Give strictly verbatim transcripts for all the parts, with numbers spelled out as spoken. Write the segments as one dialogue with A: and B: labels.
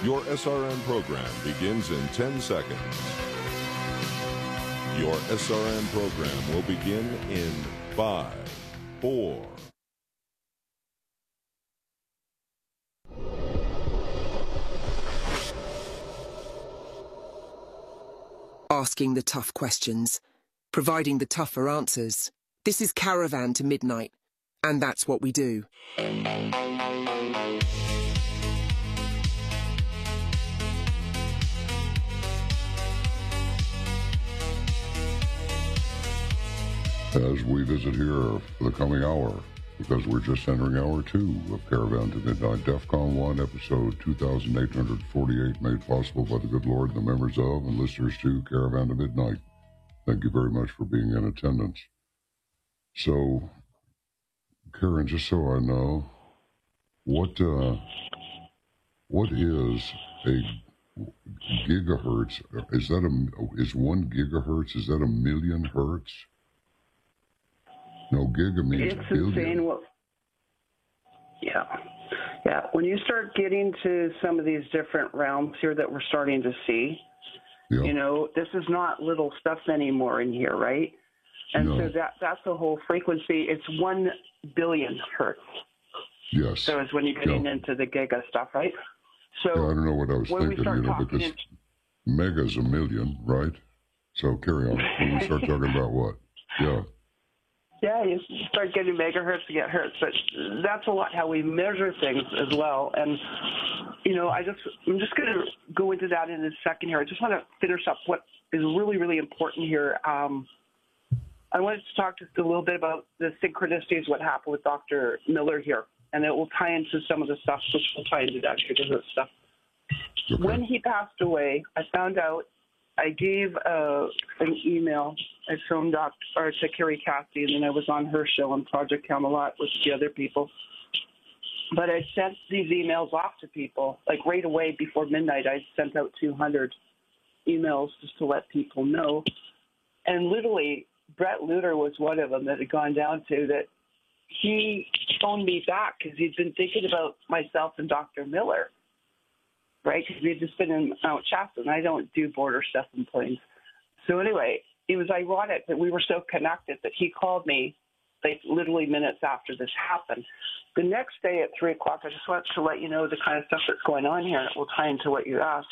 A: Your S R N program begins in ten seconds. Your S R N program will begin in five, four.
B: Asking the tough questions, providing the tougher answers. This is Caravan to Midnight, and that's what we do.
C: As we visit here for the coming hour, because we're just entering hour two of Caravan to Midnight, DEFCON one, episode two thousand eight hundred forty-eight, made possible by the good Lord and the members of and listeners to Caravan to Midnight. Thank you very much for being in attendance. So, Karen, just so I know, what uh, what is a gigahertz? Is that a is one gigahertz? Is that a million hertz? No, giga means
D: it's
C: billion.
D: Insane. What, yeah. Yeah. When you start getting to some of these different realms here that we're starting to see, yeah. you know, this is not little stuff anymore in here, right? And no. so that that's the whole frequency. It's one billion hertz.
C: Yes.
D: So it's when you're getting
C: yeah.
D: into the giga stuff, right? So
C: yeah, I don't know what I was thinking, you know, because in... mega's a million, right? So carry on. When we start talking about what? Yeah.
D: Yeah, you start getting megahertz to get hertz, but that's a lot how we measure things as well. And, you know, I just, I'm just going to go into that in a second here. I just want to finish up what is really, really important here. Um, I wanted to talk just a little bit about the synchronicities, what happened with Doctor Miller here, and it will tie into some of the stuff, which will tie into that because stuff.
C: Okay.
D: When he passed away, I found out I gave uh, an email. I filmed Doctor or to Carrie Cassidy, and then I was on her show on Project Camelot with the other people. But I sent these emails off to people, like right away before midnight. I sent out two hundred emails just to let people know. And literally, Brett Luter was one of them that had gone down to that. He phoned me back because he'd been thinking about myself and Doctor Miller. Right, because we had just been in Mount Shasta, and I don't do border stuff in planes. So anyway, it was ironic that we were so connected that he called me, like literally minutes after this happened. The next day at three o'clock, I just wanted to let you know the kind of stuff that's going on here, and it will tie into what you asked,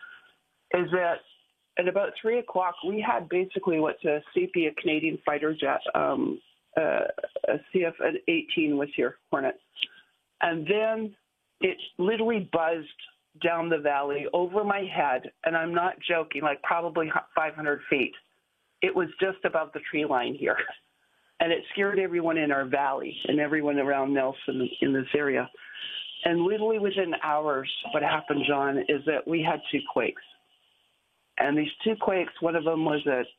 D: is that at about three o'clock, we had basically what's a C P, a Canadian fighter jet, um, uh, a C F eighteen was here, Hornet. And then it literally buzzed down the valley over my head, and I'm not joking, like probably five hundred feet. It was just above the tree line here, and it scared everyone in our valley and everyone around Nelson in this area. And literally within hours, what happened, John, is that we had two quakes. And these two quakes, one of them was a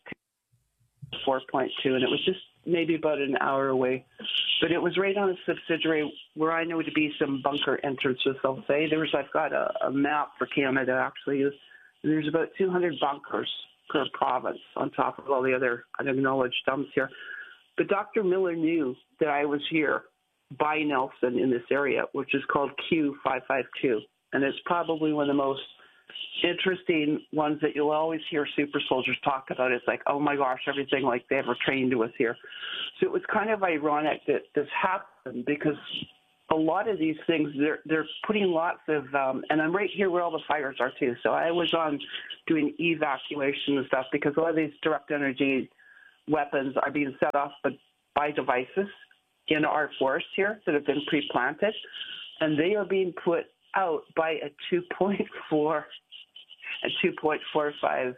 D: four point two, and it was just maybe about an hour away. But it was right on a subsidiary where I know to be some bunker entrances, I'll say. There's, I've got a, a map for Canada, actually. There's about two hundred bunkers per province on top of all the other unacknowledged dumps here. But Doctor Miller knew that I was here by Nelson in this area, which is called Q five five two. And it's probably one of the most interesting ones that you'll always hear super soldiers talk about. It's like, oh my gosh, everything like they ever trained to us here. So it was kind of ironic that this happened because a lot of these things, they're they're putting lots of, um, and I'm right here where all the fires are too. So I was on doing evacuation and stuff because a lot of these direct energy weapons are being set off by devices in our forest here that have been pre-planted, and they are being put out by a two point four and two point four five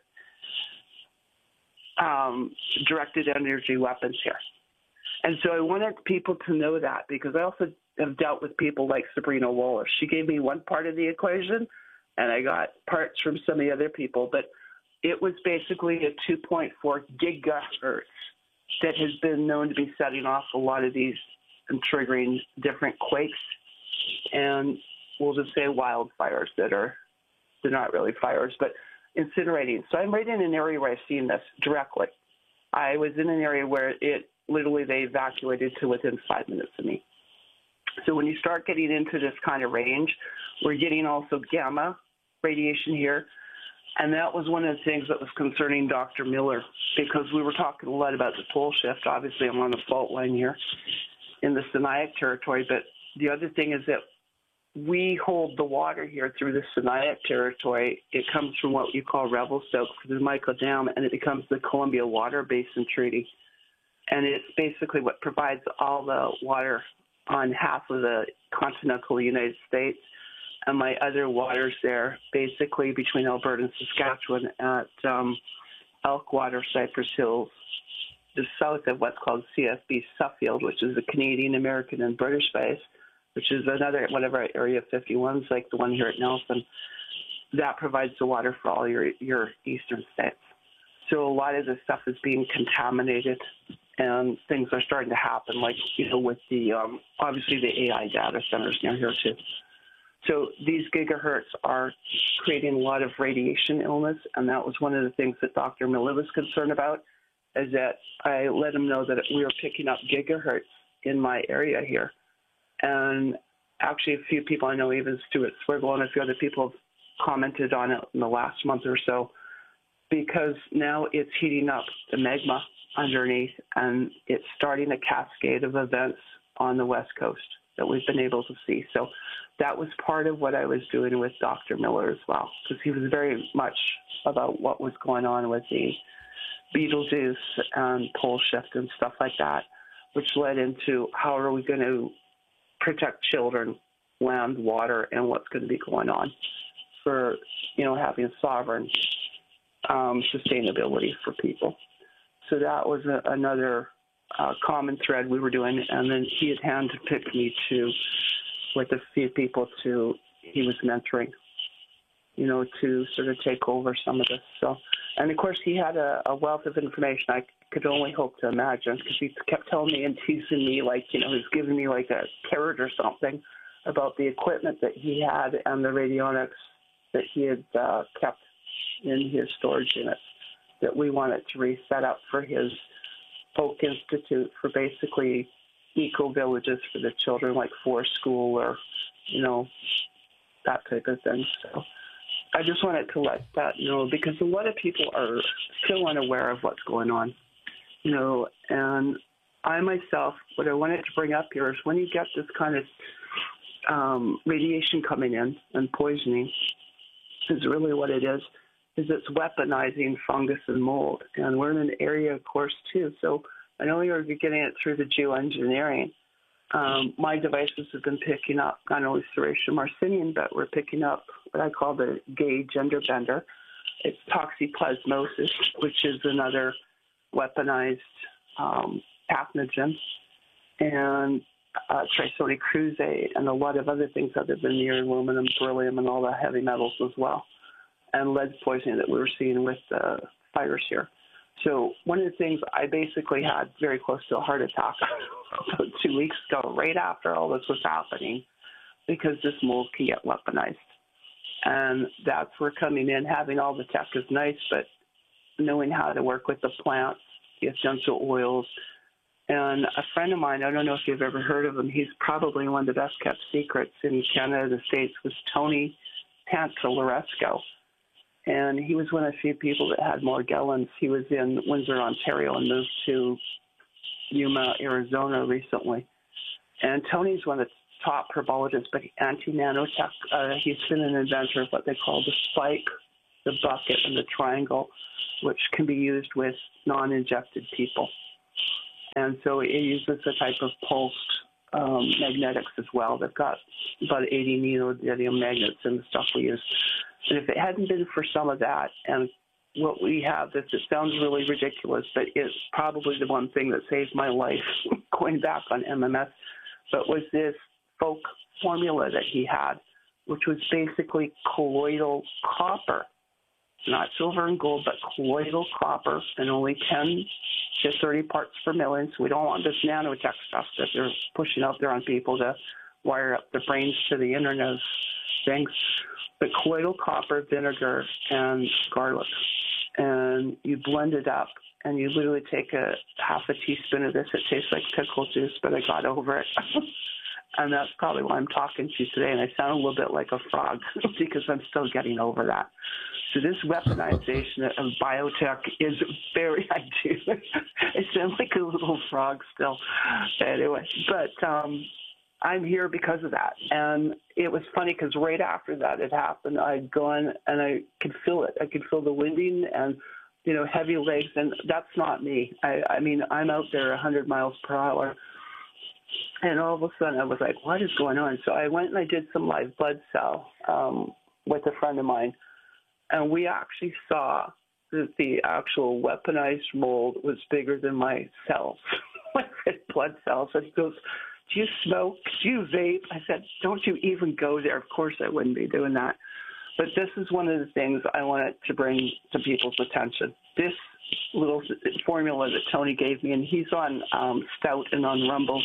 D: um, directed energy weapons here. And so I wanted people to know that because I also have dealt with people like Sabrina Waller. She gave me one part of the equation, and I got parts from some of the other people. But it was basically a two point four gigahertz that has been known to be setting off a lot of these and triggering different quakes and we'll just say wildfires that are, they're not really fires, but incinerating. So I'm right in an area where I've seen this directly. I was in an area where it literally they evacuated to within five minutes of me. So when you start getting into this kind of range, we're getting also gamma radiation here. And that was one of the things that was concerning Doctor Miller, because we were talking a lot about the pole shift. Obviously, I'm on the fault line here in the Siniac territory. But the other thing is that we hold the water here through the Siniac territory. It comes from what you call Revelstoke through the Michael Dam, and it becomes the Columbia Water Basin Treaty. And it's basically what provides all the water on half of the continental United States. And my other waters there, basically between Alberta and Saskatchewan at um, Elkwater, Cypress Hills, just south of what's called C F B Suffield, which is the Canadian, American, and British base, which is another one of our Area fifty-ones, like the one here at Nelson. That provides the water for all your, your eastern states. So a lot of this stuff is being contaminated, and things are starting to happen, like, you know, with the, um, obviously the A I data centers near here too. So these gigahertz are creating a lot of radiation illness, and that was one of the things that Doctor Miller was concerned about, is that I let him know that we were picking up gigahertz in my area here. And actually a few people I know, even Stuart Swiggle and a few other people have commented on it in the last month or so, because now it's heating up the magma underneath, and it's starting a cascade of events on the West Coast that we've been able to see. So that was part of what I was doing with Doctor Miller as well, because he was very much about what was going on with the Betelgeuse and pole shift and stuff like that, which led into how are we going to protect children, land, water, and what's going to be going on for, you know, having sovereign um, sustainability for people. So that was a, another uh, common thread we were doing, and then he had handpicked me to, with a few people to, he was mentoring, you know, to sort of take over some of this. So, and of course he had a, a wealth of information I could only hope to imagine, because he kept telling me and teasing me, like, you know, he was giving me like a carrot or something about the equipment that he had and the radionics that he had uh, kept in his storage units that we wanted to reset up for his Oak Institute for basically eco villages for the children, like Forest School or, you know, that type of thing. So I just wanted to let that know, because a lot of people are still unaware of what's going on, you know, and I myself, what I wanted to bring up here is when you get this kind of um, radiation coming in and poisoning, is really what it is, is it's weaponizing fungus and mold. And we're in an area, of course, too. So I know you're getting it through the geoengineering. Um, my devices have been picking up not only Serratia marcinium, but we're picking up what I call the gay gender bender. It's toxoplasmosis, which is another weaponized um, pathogen, and uh, Trisodi cruzae, and a lot of other things other than the aluminum, beryllium, and all the heavy metals as well, and lead poisoning that we were seeing with the fires here. So one of the things, I basically had very close to a heart attack about two weeks ago, right after all this was happening, because this mold can get weaponized. And that's where coming in, having all the tech is nice, but knowing how to work with the plants, the essential oils. And a friend of mine, I don't know if you've ever heard of him, he's probably one of the best kept secrets in Canada, the States, was Tony Pantaloresco. And he was one of the few people that had Morgellons. He was in Windsor, Ontario, and moved to Yuma, Arizona recently. And Tony's one of the top herbologists, but anti-nanotech. Uh, he's been an inventor of what they call the spike, the bucket, and the triangle, which can be used with non-injected people. And so it uses a type of pulsed um, magnetics as well. They've got about eighty neodymium magnets in the stuff we use. And if it hadn't been for some of that, and what we have, this it sounds really ridiculous, but it's probably the one thing that saved my life going back on M M S, but was this folk formula that he had, which was basically colloidal copper, not silver and gold, but colloidal copper, and only ten to thirty parts per million. So we don't want this nanotech stuff that they're pushing out there on people to wire up their brains to the Internet of Things. But colloidal copper, vinegar, and garlic. And you blend it up, and you literally take a half a teaspoon of this. It tastes like pickle juice, but I got over it. And that's probably why I'm talking to you today. And I sound a little bit like a frog because I'm still getting over that. So this weaponization of biotech is very, I do. I sound like a little frog still. Anyway, but um, I'm here because of that. And it was funny because right after that had happened, I'd gone and I could feel it. I could feel the winding and, you know, heavy legs. And that's not me. I, I mean, I'm out there one hundred miles per hour. And all of a sudden I was like, what is going on? So I went and I did some live blood cell um, with a friend of mine. And we actually saw that the actual weaponized mold was bigger than my cells, my red blood cells. And he goes, do you smoke? Do you vape? I said, don't you even go there. Of course I wouldn't be doing that. But this is one of the things I wanted to bring to people's attention. This little formula that Tony gave me, and he's on um, Stout and on Rumble,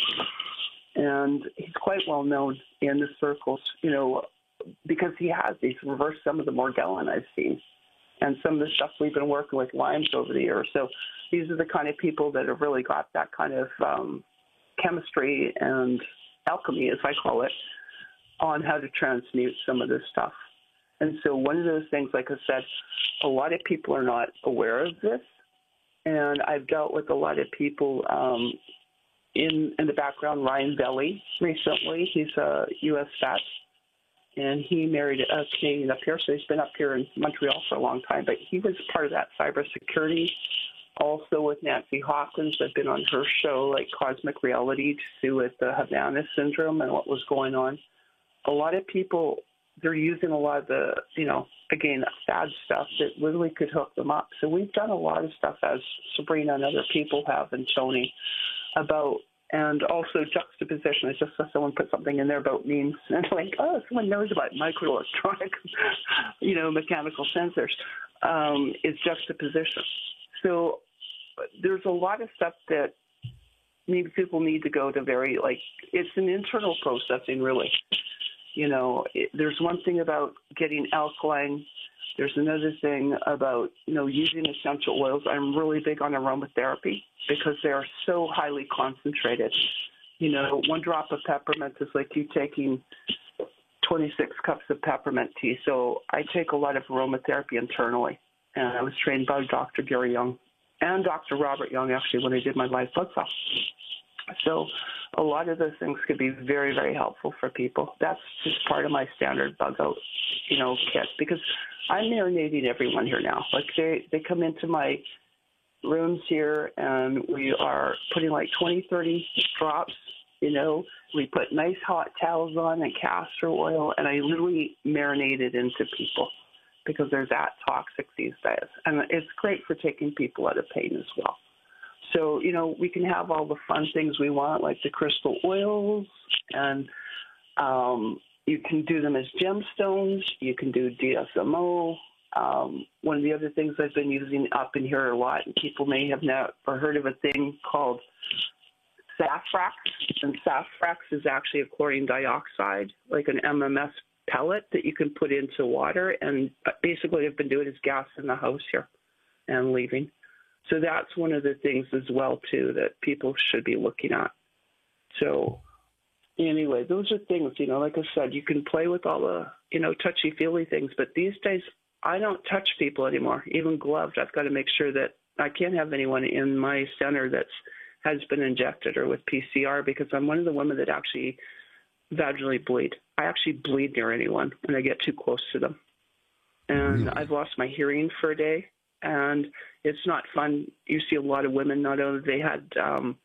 D: and he's quite well known in the circles, you know, because he has these reversed some of the Morgellon I've seen and some of the stuff we've been working with Lymes over the years. So these are the kind of people that have really got that kind of um, chemistry and alchemy, as I call it, on how to transmute some of this stuff. And so one of those things, like I said, a lot of people are not aware of this. And I've dealt with a lot of people um, in, in the background. Ryan Belly recently, he's a U S vet. And he married a Canadian up here, so he's been up here in Montreal for a long time. But he was part of that cybersecurity. Also with Nancy Hawkins, I've been on her show, like Cosmic Reality, to see with the Havana syndrome and what was going on. A lot of people, they're using a lot of the, you know, again, bad stuff that literally could hook them up. So we've done a lot of stuff, as Sabrina and other people have, and Tony, about. And also juxtaposition. I just saw someone put something in there about memes. And I'm like, oh, someone knows about microelectronic, you know, mechanical sensors. Um, is juxtaposition. So there's a lot of stuff that maybe people need to go to very, like, it's an internal processing, really. You know, it, there's one thing about getting alkaline. There's another thing about, you know, using essential oils. I'm really big on aromatherapy because they are so highly concentrated. You know, one drop of peppermint is like you taking twenty-six cups of peppermint tea. So I take a lot of aromatherapy internally. And I was trained by Doctor Gary Young and Doctor Robert Young, actually, when I did my live blood cell. So a lot of those things could be very, very helpful for people. That's just part of my standard bug out, you know, kit, because I'm marinating everyone here now. Like they, they come into my rooms here and we are putting like twenty, thirty drops, you know. We put nice hot towels on and castor oil, and I literally marinate it into people because they're that toxic these days. And it's great for taking people out of pain as well. So, you know, we can have all the fun things we want, like the crystal oils, and um, you can do them as gemstones. You can do D S M O. Um, one of the other things I've been using up in here a lot, and people may have never heard of a thing called Safrax. And Safrax is actually a chlorine dioxide, like an M M S pellet that you can put into water. And basically what I've been doing is gas in the house here and leaving. So that's one of the things as well, too, that people should be looking at. So anyway, those are things, you know, like I said, you can play with all the, you know, touchy-feely things. But these days, I don't touch people anymore, even gloved. I've got to make sure that I can't have anyone in my center that's has been injected or with P C R, because I'm one of the women that actually vaginally bleed. I actually bleed near anyone when I get too close to them. And really? I've lost my hearing for a day. And it's not fun. You see a lot of women, not only they had um,